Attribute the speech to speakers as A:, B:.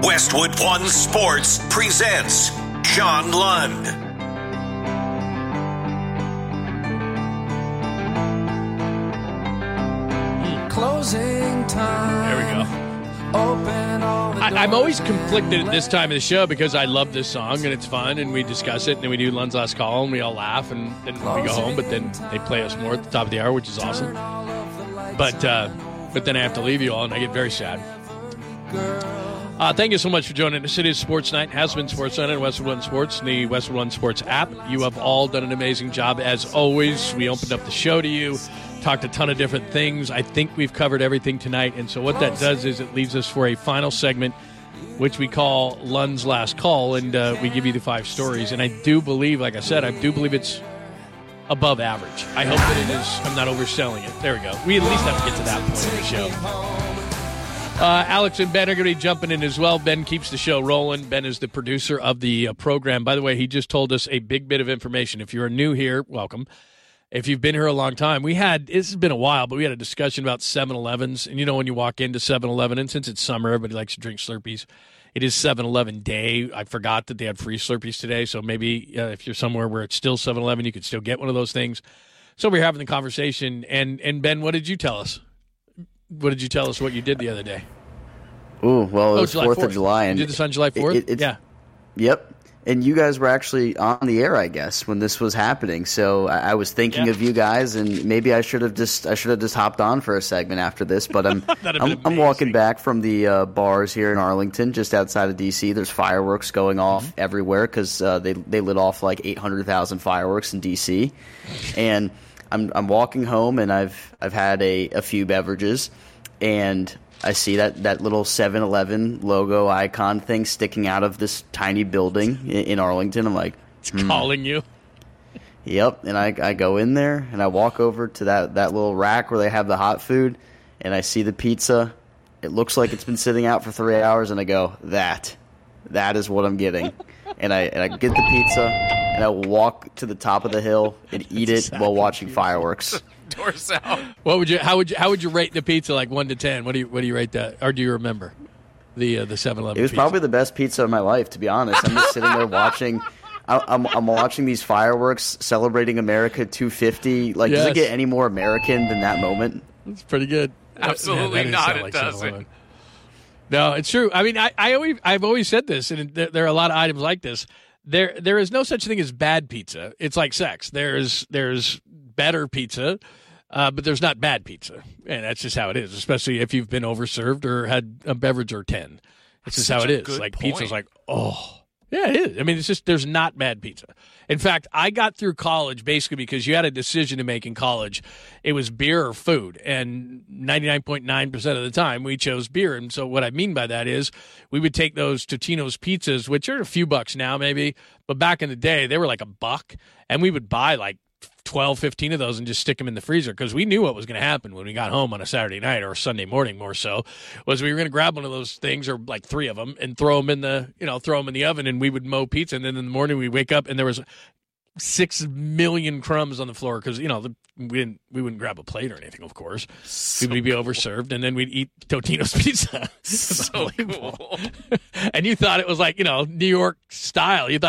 A: Westwood One Sports presents John Lund.
B: Closing time.
C: There we go.
B: Open all the
C: I'm always conflicted at this time of the show because I love this song and it's fun and we discuss it and then we do Lund's Last Call and we all laugh and then we go home, but then they play us more at the top of the hour, which is awesome. But then I have to leave you all and I get very sad. Thank you so much for joining us. It is Sports Night, has been Sports Night on Westwood One Sports and the Westwood One Sports app. You have all done an amazing job as always. We opened up the show to you. Talked a ton of different things. I think we've covered everything tonight. And so what that does is it leaves us for a final segment, which we call Lund's Last Call, and we give you the 5 stories. And I do believe, like I said, I do believe it's above average. I hope that it is. I'm not overselling it. There we go. We at least have to get to that point of the show. Alex and Ben are going to be jumping in as well. Ben keeps the show rolling. Ben is the producer of the program. By the way, he just told us a big bit of information. If you're new here, welcome. If you've been here a long time, this has been a while, but we had a discussion about 7-Elevens. And you know when you walk into 7-Eleven, and since it's summer, everybody likes to drink Slurpees. It is 7-Eleven day. I forgot that they had free Slurpees today, so maybe if you're somewhere where it's still 7-Eleven, you could still get one of those things. So we're having the conversation. And Ben, what did you tell us? What did you tell us what you did the other day?
D: Ooh, well, it was 4th of July.
C: And you did this on July 4th? Yeah.
D: Yep. And you guys were actually on the air, I guess, when this was happening. So I was thinking of you guys, and maybe I should have just hopped on for a segment after this. But I'm walking back from the bars here in Arlington, just outside of D.C. There's fireworks going off everywhere because they lit off like 800,000 fireworks in D.C. And I'm walking home, and I've had a few beverages, and I see that little 7-Eleven logo icon thing sticking out of this tiny building in Arlington. I'm like,
C: it's calling you.
D: Yep. And I go in there and I walk over to that little rack where they have the hot food, and I see the pizza. It looks like it's been sitting out for 3 hours, and I go, that is what I'm getting. And I get the pizza and I walk to the top of the hill and eat it while watching fireworks.
E: Doors out.
C: How would you rate the pizza, like 1 to 10? What do you rate that? Or do you remember the 7-Eleven?
D: It was
C: pizza?
D: probably the best pizza of my life, to be honest. I'm just sitting there watching. I'm watching these fireworks celebrating America 250. Like, does it get any more American than that moment?
C: It's pretty good.
E: Absolutely not. It doesn't.
C: No, it's true. I mean, I've always said this, and there are a lot of items like this. There is no such thing as bad pizza. It's like sex. There's better pizza. But there's not bad pizza, and that's just how it is, especially if you've been overserved or had a beverage or 10. That's just how it is. Like, pizza's like, oh. Yeah, it is. I mean, it's just there's not bad pizza. In fact, I got through college basically because you had a decision to make in college. It was beer or food, and 99.9% of the time we chose beer. And so what I mean by that is we would take those Totino's pizzas, which are a few bucks now maybe, but back in the day they were like $1, and we would buy like 12, 15 of those and just stick them in the freezer because we knew what was going to happen when we got home on a Saturday night or a Sunday morning more so, was we were going to grab one of those things or like 3 of them and throw them in the oven, and we would mow pizza. And then in the morning we wake up and there was 6 million crumbs on the floor because, we wouldn't grab a plate or anything, of course. We'd be overserved, and then we'd eat Totino's pizza.
E: So cool.
C: And you thought it was like, New York style. You thought